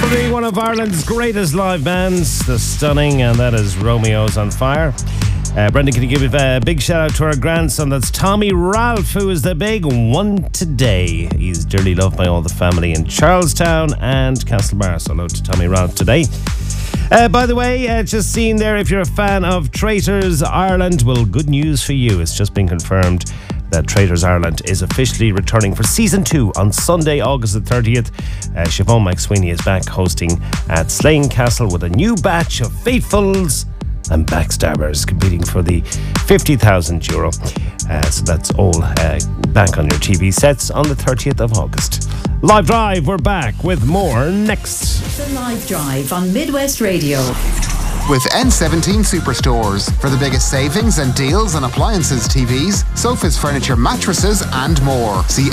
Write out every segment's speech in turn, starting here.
Probably one of Ireland's greatest live bands, the Stunning, and that is Romeo's on Fire. Brendan, can you give a big shout out to our grandson? That's Tommy Ralph, who is the big one today. He's dearly loved by all the family in Charlestown and Castlebar. So hello to Tommy Ralph today. By the way, just seen there, if you're a fan of Traitors Ireland, well, good news for you. It's just been confirmed that Traitors Ireland is officially returning for Season 2 on Sunday, August the 30th. Siobhan McSweeney is back hosting at Slane Castle with a new batch of faithfuls and backstabbers competing for the €50,000. So that's all back on your TV sets on the 30th of August. Live Drive, we're back with more next. The Live Drive on Midwest Radio. With N17 Superstores for the biggest savings and deals on appliances, TVs, sofas, furniture, mattresses and more. See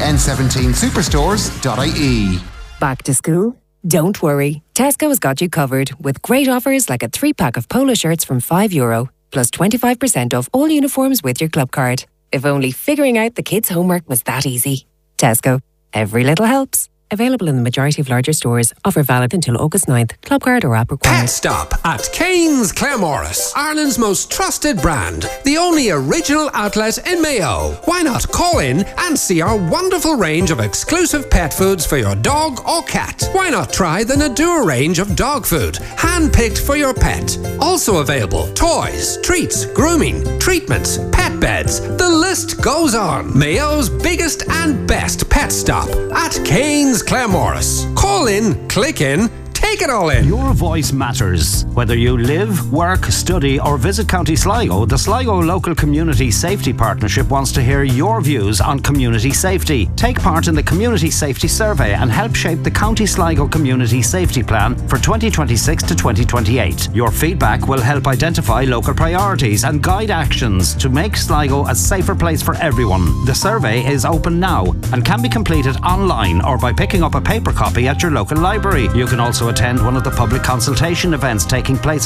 n17superstores.ie. Back to school? Don't worry. Tesco has got you covered with great offers like a 3-pack of polo shirts from €5, plus 25% off all uniforms with your club card. If only figuring out the kids' homework was that easy. Tesco. Every little helps. Available in the majority of larger stores. Offer valid until August 9th. Club card or app required. Pet Stop at Kane's Claremorris. Ireland's most trusted brand. The only original outlet in Mayo. Why not call in and see our wonderful range of exclusive pet foods for your dog or cat? Why not try the Nadua range of dog food, hand-picked for your pet? Also available, toys, treats, grooming, treatments, pet beds. The list goes on. Mayo's biggest and best Pet Stop at Kane's Claremorris. Call in, click in, take it all in. Your voice matters. Whether you live, work, study or visit County Sligo, the Sligo Local Community Safety Partnership wants to hear your views on community safety. Take part in the Community Safety Survey and help shape the County Sligo Community Safety Plan for 2026 to 2028. Your feedback will help identify local priorities and guide actions to make Sligo a safer place for everyone. The survey is open now and can be completed online or by picking up a paper copy at your local library. You can also attend one of the public consultation events taking place